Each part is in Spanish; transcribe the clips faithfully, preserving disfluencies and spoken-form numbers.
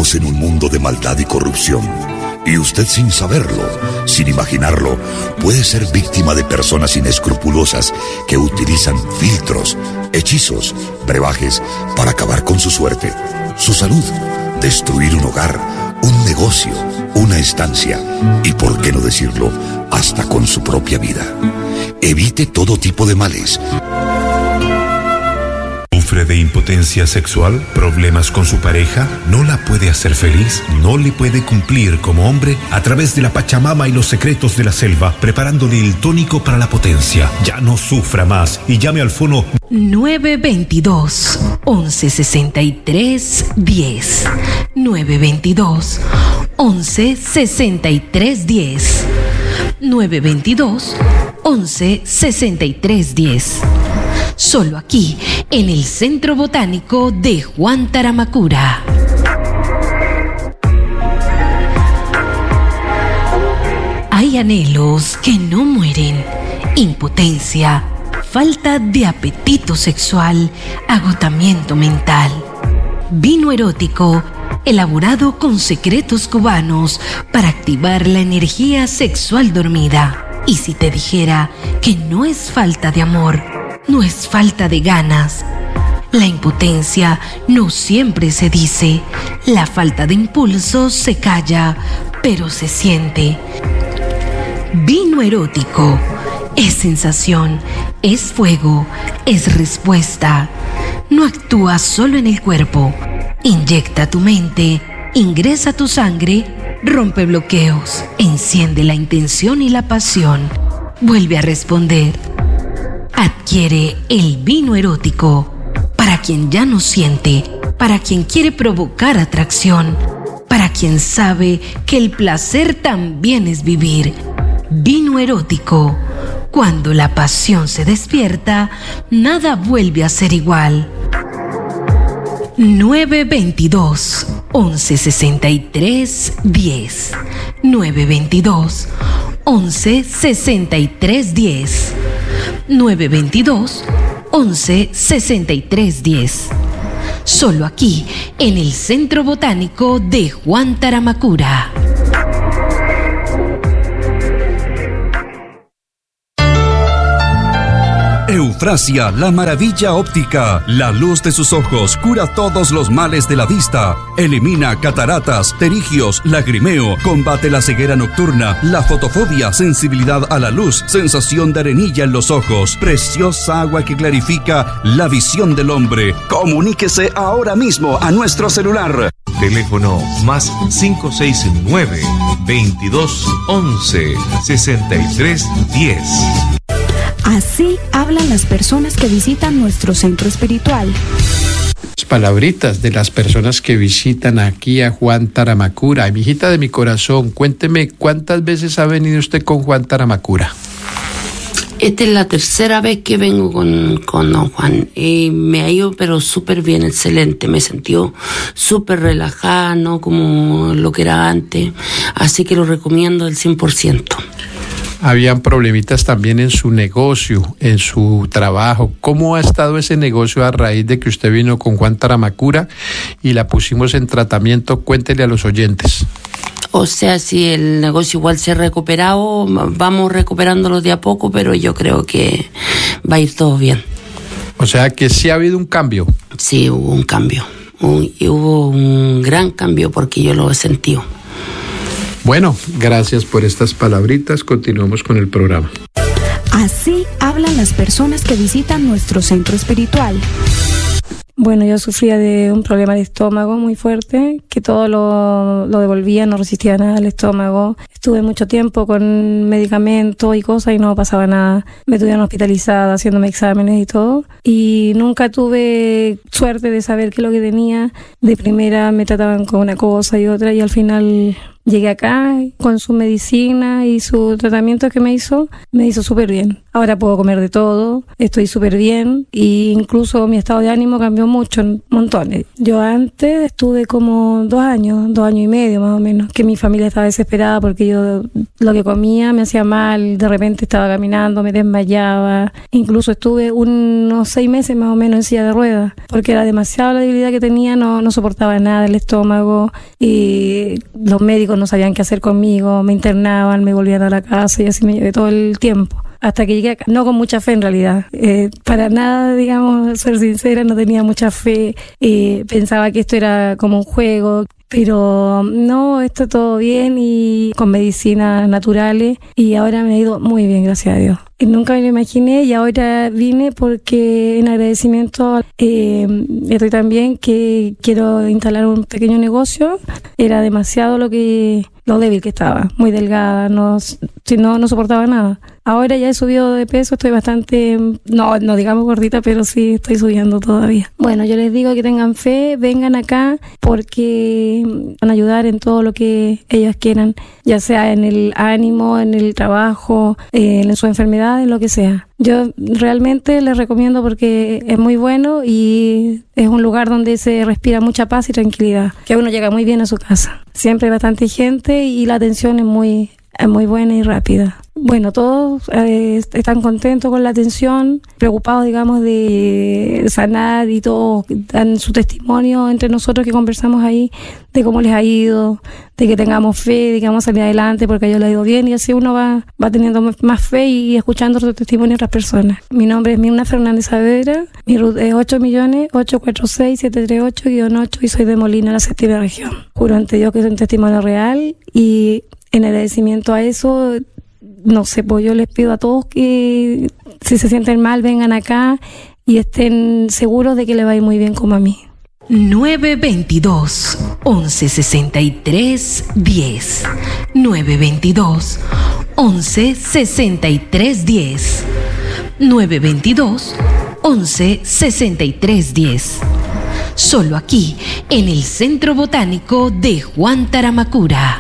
Vivimos en un mundo de maldad y corrupción. Y usted, sin saberlo, sin imaginarlo, puede ser víctima de personas inescrupulosas que utilizan filtros, hechizos, brebajes para acabar con su suerte, su salud, destruir un hogar, un negocio, una estancia y, por qué no decirlo, hasta con su propia vida. Evite todo tipo de males. ¿Sufre de impotencia sexual? ¿Problemas con su pareja? ¿No la puede hacer feliz? ¿No le puede cumplir como hombre? A través de la Pachamama y los secretos de la selva, preparándole el tónico para la potencia. Ya no sufra más y llame al fono nueve veintidós, once sesenta y tres, diez. nueve veintidós, once sesenta y tres, diez. nueve veintidós, once sesenta y tres, diez. Solo aquí, en el Centro Botánico de Juan Taramacura. Hay anhelos que no mueren, impotencia, falta de apetito sexual, agotamiento mental. Vino erótico, elaborado con secretos cubanos para activar la energía sexual dormida. Y si te dijera que no es falta de amor, no es falta de ganas. La impotencia no siempre se dice. La falta de impulso se calla, pero se siente. Vino erótico es sensación, es fuego, es respuesta. No actúa solo en el cuerpo. Inyecta tu mente, ingresa tu sangre, rompe bloqueos, enciende la intención y la pasión. Vuelve a responder. Adquiere el vino erótico para quien ya no siente, para quien quiere provocar atracción, para quien sabe que el placer también es vivir. Vino erótico. Cuando la pasión se despierta, nada vuelve a ser igual. nueve veintidós, once sesenta y tres, diez. nueve veintidós, once sesenta y tres, diez. nueve veintidós, once sesenta y tres, diez. Solo aquí, en el Centro Botánico de Juan Taramacura. Eufrasia, la maravilla óptica. La luz de sus ojos cura todos los males de la vista. Elimina cataratas, pterigios, lagrimeo. Combate la ceguera nocturna, la fotofobia, sensibilidad a la luz, sensación de arenilla en los ojos. Preciosa agua que clarifica la visión del hombre. Comuníquese ahora mismo a nuestro celular. Teléfono más cinco seis nueve, veintidós, once, sesenta y tres, diez. Así hablan las personas que visitan nuestro centro espiritual. Palabritas de las personas que visitan aquí a Juan Taramacura. Mi hijita de mi corazón, cuénteme cuántas veces ha venido usted con Juan Taramacura. Esta es la tercera vez que vengo con, con don Juan. Eh, me ha ido pero súper bien, excelente. Me sentí súper relajada, no como lo que era antes. Así que lo recomiendo al cien por ciento. Habían problemitas también en su negocio, en su trabajo. ¿Cómo ha estado ese negocio a raíz de que usted vino con Juan Taramacura y la pusimos en tratamiento? Cuéntele a los oyentes. O sea, si el negocio igual se ha recuperado, vamos recuperándolo de a poco, pero yo creo que va a ir todo bien. O sea que sí ha habido un cambio. Sí, hubo un cambio. Un, y hubo un gran cambio porque yo lo he sentido. Bueno, gracias por estas palabritas. Continuamos con el programa. Así hablan las personas que visitan nuestro centro espiritual. Bueno, yo sufría de un problema de estómago muy fuerte, que todo lo, lo devolvía, no resistía nada al estómago. Estuve mucho tiempo con medicamentos y cosas y no pasaba nada. Me tuvieron hospitalizada, haciéndome exámenes y todo. Y nunca tuve suerte de saber qué es lo que tenía. De primera me trataban con una cosa y otra y al final llegué acá con su medicina y su tratamiento que me hizo, me hizo súper bien. Ahora puedo comer de todo, estoy súper bien e incluso mi estado de ánimo cambió mucho, montones. Yo antes estuve como dos años, dos años y medio más o menos, que mi familia estaba desesperada porque yo lo que comía me hacía mal, de repente estaba caminando, me desmayaba. Incluso estuve unos seis meses más o menos en silla de ruedas porque era demasiada la debilidad que tenía, no, no soportaba nada el estómago y los médicos no sabían qué hacer conmigo, me internaban, me volvían a la casa y así me llevé todo el tiempo. Hasta que llegué acá, no con mucha fe en realidad, eh, para nada, digamos, ser sincera, no tenía mucha fe, eh, pensaba que esto era como un juego, pero no, está todo bien y con medicinas naturales y ahora me ha ido muy bien, gracias a Dios. Y nunca me lo imaginé y ahora vine porque en agradecimiento eh, estoy también que quiero instalar un pequeño negocio. Era demasiado lo que lo débil que estaba, muy delgada, no, si no, no soportaba nada. Ahora ya he subido de peso, estoy bastante, no, no digamos gordita, pero sí estoy subiendo todavía. Bueno, yo les digo que tengan fe, vengan acá porque van a ayudar en todo lo que ellos quieran, ya sea en el ánimo, en el trabajo, eh, en su enfermedad, en lo que sea. Yo realmente les recomiendo porque es muy bueno y es un lugar donde se respira mucha paz y tranquilidad, que uno llega muy bien a su casa. Siempre hay bastante gente y la atención es muy, es muy buena y rápida. Bueno, todos eh, están contentos con la atención, preocupados, digamos, de sanar y todos dan su testimonio entre nosotros que conversamos ahí de cómo les ha ido, de que tengamos fe, de que vamos a salir adelante porque a ellos les ha ido bien y así uno va, va teniendo más fe y escuchando otros testimonios de otras personas. Mi nombre es Mirna Fernández Saavedra, mi RUT es ocho millones ocho cuatro seis siete tres ocho guion ocho y soy de Molina, la séptima región. Juro ante Dios que es un testimonio real y en agradecimiento a eso, no sé, pues yo les pido a todos que si se sienten mal vengan acá y estén seguros de que les va a ir muy bien como a mí. nueve veintidós, once sesenta y tres, diez. nueve veintidós, once sesenta y tres, diez. nueve veintidós, once sesenta y tres, diez. Solo aquí, en el Centro Botánico de Juan Taramacura.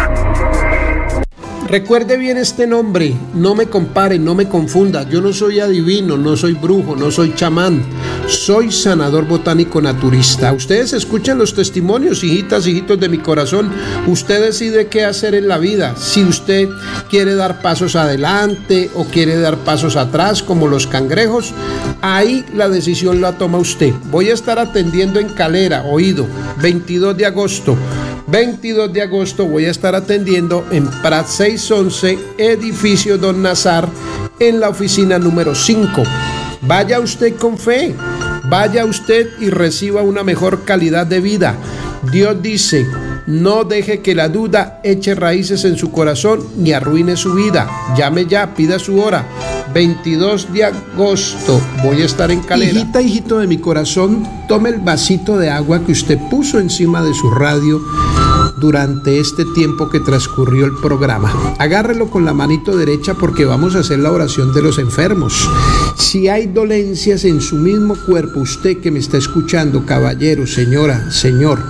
Recuerde bien este nombre, no me compare, no me confunda. Yo no soy adivino, no soy brujo, no soy chamán. Soy sanador botánico naturista. Ustedes escuchan los testimonios, hijitas, hijitos de mi corazón. Usted decide qué hacer en la vida. Si usted quiere dar pasos adelante o quiere dar pasos atrás como los cangrejos, ahí la decisión la toma usted. Voy a estar atendiendo en Calera, oído, veintidós de agosto. veintidós de agosto voy a estar atendiendo en Prat seiscientos once, edificio Don Nazar, en la oficina número cinco. Vaya usted con fe, vaya usted y reciba una mejor calidad de vida. Dios dice, no deje que la duda eche raíces en su corazón ni arruine su vida. Llame ya, pida su hora. veintidós de agosto voy a estar en Calera. Hijita, hijito de mi corazón, tome el vasito de agua que usted puso encima de su radio durante este tiempo que transcurrió el programa. Agárrelo con la manito derecha porque vamos a hacer la oración de los enfermos. Si hay dolencias en su mismo cuerpo, usted que me está escuchando, caballero, señora, señor,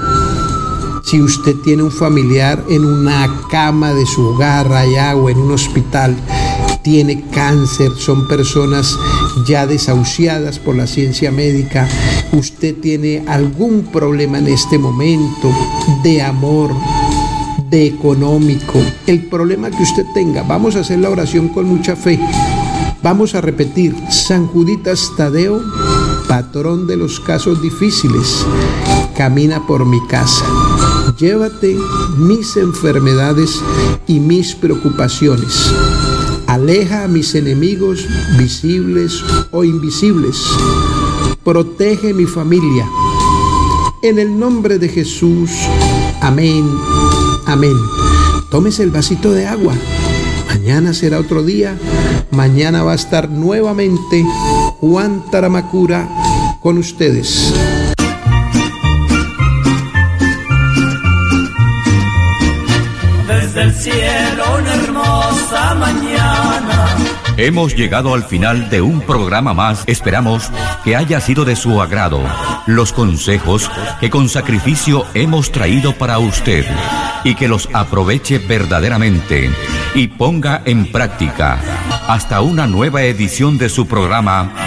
si usted tiene un familiar en una cama de su hogar allá o en un hospital, tiene cáncer, son personas ya desahuciadas por la ciencia médica, usted tiene algún problema en este momento de amor, de económico, el problema que usted tenga, vamos a hacer la oración con mucha fe. Vamos a repetir, San Juditas Tadeo, patrón de los casos difíciles, camina por mi casa. Llévate mis enfermedades y mis preocupaciones. Aleja a mis enemigos visibles o invisibles. Protege mi familia. En el nombre de Jesús. Amén. Amén. Tómese el vasito de agua. Mañana será otro día. Mañana va a estar nuevamente Juan Taramacura con ustedes. Desde el cielo una hermosa mañana Hemos llegado al final de un programa más. Esperamos que haya sido de su agrado los consejos que con sacrificio hemos traído para usted y que los aproveche verdaderamente y ponga en práctica. Hasta una nueva edición de su programa